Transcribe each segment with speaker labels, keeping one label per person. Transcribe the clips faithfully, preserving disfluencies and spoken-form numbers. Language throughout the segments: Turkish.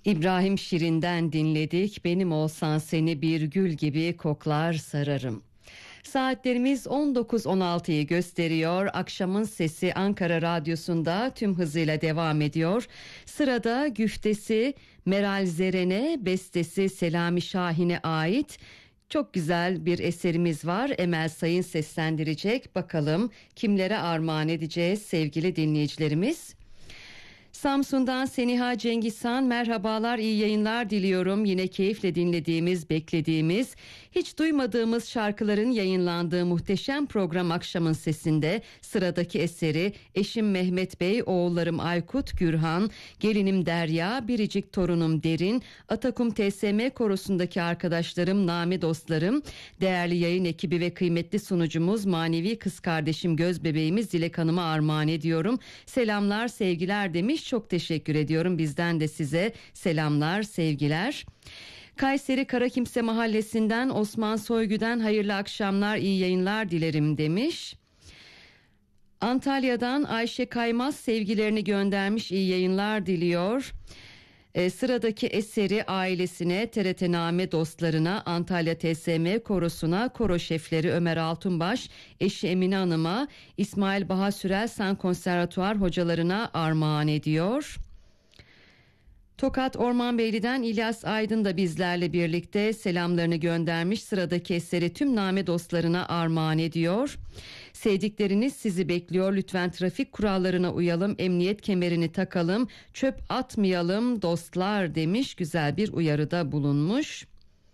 Speaker 1: İbrahim Şirin'den dinledik. Benim olsan seni bir gül gibi koklar sararım. Saatlerimiz on dokuz on altıyı gösteriyor. Akşamın Sesi Ankara Radyosu'nda tüm hızıyla devam ediyor. Sırada güftesi Meral Zeren'e, bestesi Selami Şahin'e ait çok güzel bir eserimiz var. Emel Sayın seslendirecek. Bakalım kimlere armağan edeceğiz sevgili dinleyicilerimiz. Samsun'dan Seniha Cengizhan, merhabalar, iyi yayınlar diliyorum. Yine keyifle dinlediğimiz, beklediğimiz, hiç duymadığımız şarkıların yayınlandığı muhteşem program Akşamın Sesi'nde sıradaki eseri eşim Mehmet Bey, oğullarım Aykut, Gürhan, gelinim Derya, biricik torunum Derin, Atakum T S M korosundaki arkadaşlarım, name dostlarım, değerli yayın ekibi ve kıymetli sunucumuz, manevi kız kardeşim, göz bebeğimiz Dilek Hanım'a armağan ediyorum. Selamlar, sevgiler demiş. Çok teşekkür ediyorum. Bizden de size selamlar, sevgiler. Kayseri Karakimse Mahallesi'nden Osman Soygü'den hayırlı akşamlar, iyi yayınlar dilerim demiş. Antalya'dan Ayşe Kaymaz sevgilerini göndermiş, iyi yayınlar diliyor. E, sıradaki eseri ailesine, T R T Name dostlarına, Antalya T S M korosuna, koro şefleri Ömer Altunbaş, eşi Emine Hanım'a, İsmail Baha Sürel San Konservatuar hocalarına armağan ediyor. Tokat Ormanbeyli'den İlyas Aydın da bizlerle birlikte selamlarını göndermiş. Sıradaki eseri tüm name dostlarına armağan ediyor. Sevdikleriniz sizi bekliyor. Lütfen trafik kurallarına uyalım. Emniyet kemerini takalım. Çöp atmayalım dostlar demiş. Güzel bir uyarıda bulunmuş.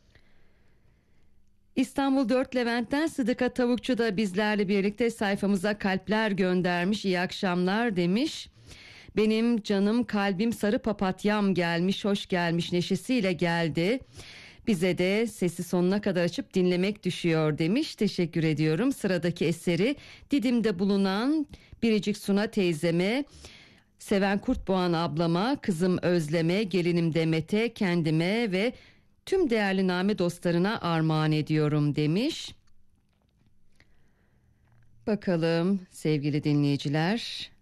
Speaker 1: İstanbul dört Levent'ten Sıdıka Tavukçu da bizlerle birlikte sayfamıza kalpler göndermiş. İyi akşamlar demiş. Benim canım kalbim sarı papatyam gelmiş, hoş gelmiş, neşesiyle geldi. Bize de sesi sonuna kadar açıp dinlemek düşüyor demiş. Teşekkür ediyorum. Sıradaki eseri Didim'de bulunan Biricik Suna teyzeme, Seven Kurtboğan ablama, kızım Özlem'e, gelinim Demet'e, kendime ve tüm değerli name dostlarına armağan ediyorum demiş. Bakalım sevgili dinleyiciler,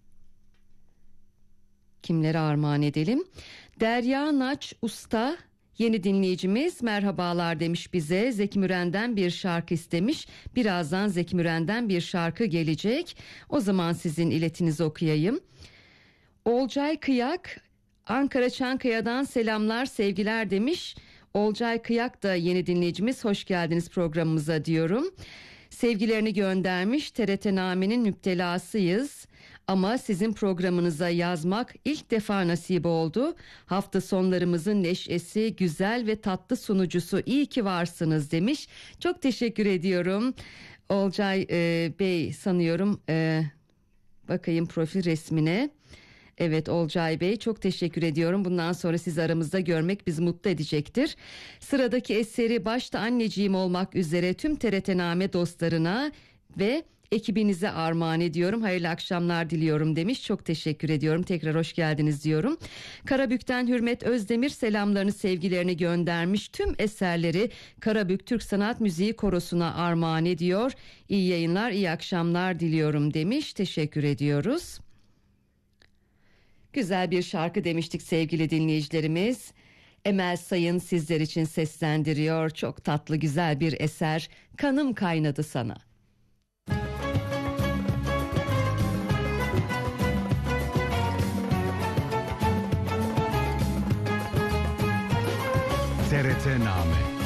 Speaker 1: kimlere armağan edelim? Derya Naç Usta yeni dinleyicimiz, merhabalar demiş bize. Zeki Müren'den bir şarkı istemiş. Birazdan Zeki Müren'den bir şarkı gelecek. O zaman sizin iletinizi okuyayım. Olcay Kıyak Ankara Çankaya'dan selamlar, sevgiler demiş. Olcay Kıyak da yeni dinleyicimiz, hoş geldiniz programımıza diyorum. Sevgilerini göndermiş. T R T Name'nin müptelasıyız ama sizin programınıza yazmak ilk defa nasip oldu. Hafta sonlarımızın neşesi, güzel ve tatlı sunucusu, iyi ki varsınız demiş. Çok teşekkür ediyorum. Olcay e, Bey sanıyorum, e, bakayım profil resmine. Evet Olcay Bey, çok teşekkür ediyorum. Bundan sonra sizi aramızda görmek bizi mutlu edecektir. Sıradaki eseri başta anneciğim olmak üzere tüm T R T Name dostlarına ve ekibinize armağan ediyorum. Hayırlı akşamlar diliyorum demiş. Çok teşekkür ediyorum. Tekrar hoş geldiniz diyorum. Karabük'ten Hürmet Özdemir selamlarını, sevgilerini göndermiş. Tüm eserleri Karabük Türk Sanat Müziği Korosu'na armağan ediyor. İyi yayınlar, iyi akşamlar diliyorum demiş. Teşekkür ediyoruz. Güzel bir şarkı demiştik sevgili dinleyicilerimiz. Emel Sayın sizler için seslendiriyor. Çok tatlı, güzel bir eser. Kanım kaynadı sana.
Speaker 2: T R T Name.